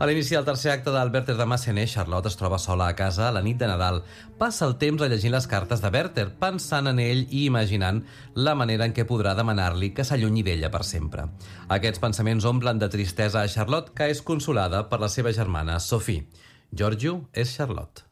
A l'inici del tercer acte del Werther de Massenet, Charlotte es troba sola a casa a la nit de Nadal. Passa el temps rellegint les cartes de Werther, pensant en ell i imaginant la manera en què podrà demanar-li que s'allunyi d'ella per sempre. Aquests pensaments omplen de tristesa a Charlotte, que és consolada per la seva germana Sophie. Giorgio és Charlotte.